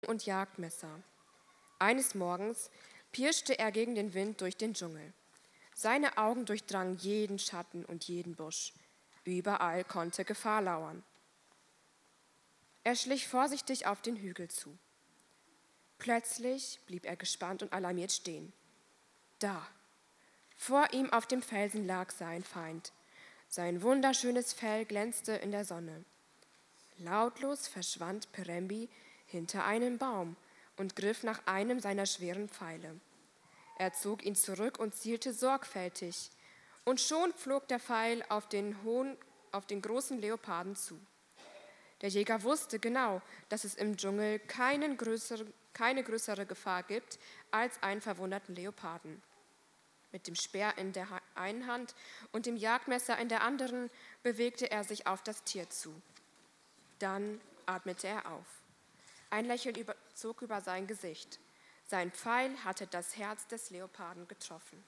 und Jagdmesser. Eines Morgens pirschte er gegen den Wind durch den Dschungel. Seine Augen durchdrangen jeden Schatten und jeden Busch. Überall konnte Gefahr lauern. Er schlich vorsichtig auf den Hügel zu. Plötzlich blieb er gespannt und alarmiert stehen. Da, vor ihm auf dem Felsen lag sein Feind. Sein wunderschönes Fell glänzte in der Sonne. Lautlos verschwand Perembi hinter einem Baum und griff nach einem seiner schweren Pfeile. Er zog ihn zurück und zielte sorgfältig, und schon flog der Pfeil auf den großen Leoparden zu. Der Jäger wusste genau, dass es im Dschungel keine größere Gefahr gibt als einen verwundeten Leoparden. Mit dem Speer in der einen Hand und dem Jagdmesser in der anderen bewegte er sich auf das Tier zu. Dann atmete er auf. Ein Lächeln zog über sein Gesicht. Sein Pfeil hatte das Herz des Leoparden getroffen.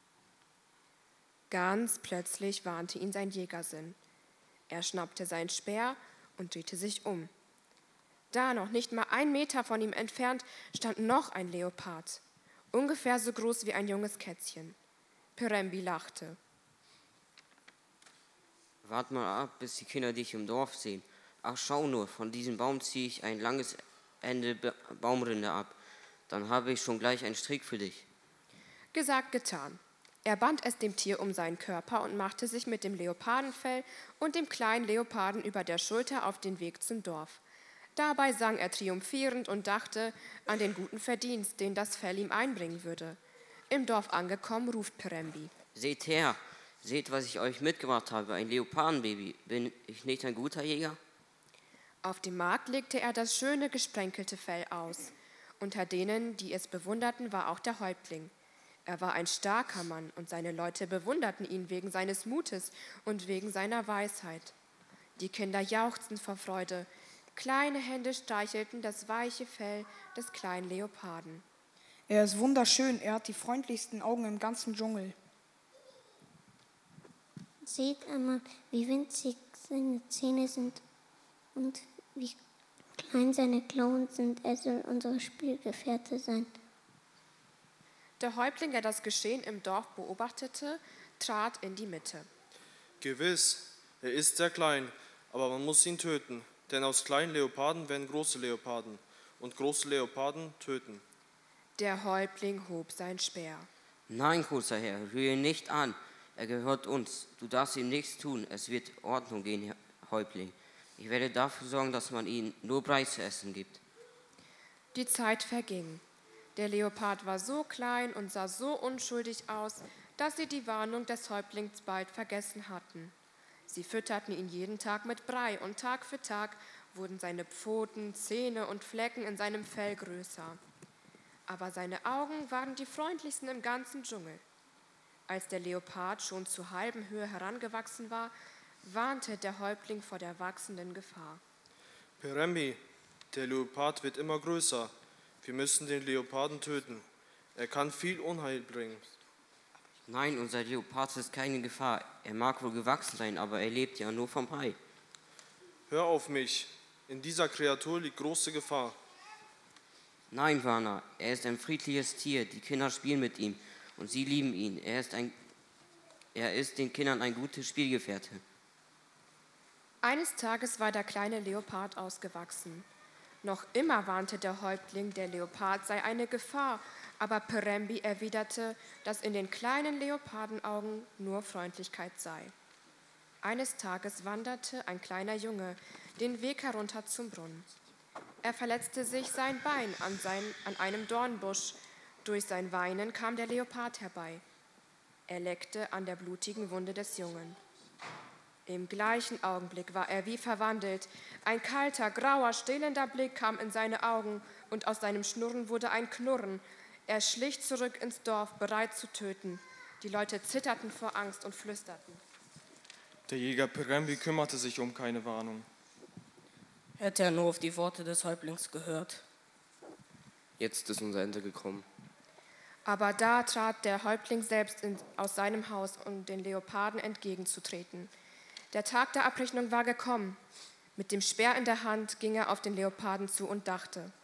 Ganz plötzlich warnte ihn sein Jägersinn. Er schnappte sein Speer und drehte sich um. Da, noch nicht mal 1 Meter von ihm entfernt, stand noch ein Leopard, ungefähr so groß wie ein junges Kätzchen. Perembi lachte. Wart mal ab, bis die Kinder dich im Dorf sehen. Ach, schau nur, von diesem Baum ziehe ich ein langes Ende Baumrinde ab. Dann habe ich schon gleich einen Strick für dich. Gesagt, getan. Er band es dem Tier um seinen Körper und machte sich mit dem Leopardenfell und dem kleinen Leoparden über der Schulter auf den Weg zum Dorf. Dabei sang er triumphierend und dachte an den guten Verdienst, den das Fell ihm einbringen würde. Im Dorf angekommen, ruft Perembi. Seht her, seht, was ich euch mitgebracht habe, ein Leopardenbaby. Bin ich nicht ein guter Jäger? Auf dem Markt legte er das schöne, gesprenkelte Fell aus. Unter denen, die es bewunderten, war auch der Häuptling. Er war ein starker Mann und seine Leute bewunderten ihn wegen seines Mutes und wegen seiner Weisheit. Die Kinder jauchzten vor Freude. Kleine Hände streichelten das weiche Fell des kleinen Leoparden. Er ist wunderschön, er hat die freundlichsten Augen im ganzen Dschungel. Seht einmal, wie winzig seine Zähne sind und wie klein seine Klauen sind. Er soll unser Spielgefährte sein. Der Häuptling, der das Geschehen im Dorf beobachtete, trat in die Mitte. Gewiss, er ist sehr klein, aber man muss ihn töten, denn aus kleinen Leoparden werden große Leoparden und große Leoparden töten. Der Häuptling hob sein Speer. Nein, großer Herr, rühre ihn nicht an. Er gehört uns. Du darfst ihm nichts tun. Es wird Ordnung gehen, Häuptling. Ich werde dafür sorgen, dass man ihm nur Brei zu essen gibt. Die Zeit verging. Der Leopard war so klein und sah so unschuldig aus, dass sie die Warnung des Häuptlings bald vergessen hatten. Sie fütterten ihn jeden Tag mit Brei und Tag für Tag wurden seine Pfoten, Zähne und Flecken in seinem Fell größer. Aber seine Augen waren die freundlichsten im ganzen Dschungel. Als der Leopard schon zur halben Höhe herangewachsen war, warnte der Häuptling vor der wachsenden Gefahr. Perembi, der Leopard wird immer größer. Wir müssen den Leoparden töten. Er kann viel Unheil bringen. Nein, unser Leopard ist keine Gefahr. Er mag wohl gewachsen sein, aber er lebt ja nur vom Brei. Hör auf mich. In dieser Kreatur liegt große Gefahr. Nein, Warner, er ist ein friedliches Tier. Die Kinder spielen mit ihm und sie lieben ihn. Er ist den Kindern ein guter Spielgefährte. Eines Tages war der kleine Leopard ausgewachsen. Noch immer warnte der Häuptling, der Leopard sei eine Gefahr, aber Perembi erwiderte, dass in den kleinen Leopardenaugen nur Freundlichkeit sei. Eines Tages wanderte ein kleiner Junge den Weg herunter zum Brunnen. Er verletzte sich sein Bein an einem Dornbusch. Durch sein Weinen kam der Leopard herbei. Er leckte an der blutigen Wunde des Jungen. Im gleichen Augenblick war er wie verwandelt. Ein kalter, grauer, stählender Blick kam in seine Augen und aus seinem Schnurren wurde ein Knurren. Er schlich zurück ins Dorf, bereit zu töten. Die Leute zitterten vor Angst und flüsterten. Der Jäger Perembi kümmerte sich um keine Warnung. Hätte er nur auf die Worte des Häuptlings gehört. Jetzt ist unser Ende gekommen. Aber da trat der Häuptling selbst aus seinem Haus, um den Leoparden entgegenzutreten. Der Tag der Abrechnung war gekommen. Mit dem Speer in der Hand ging er auf den Leoparden zu und dachte: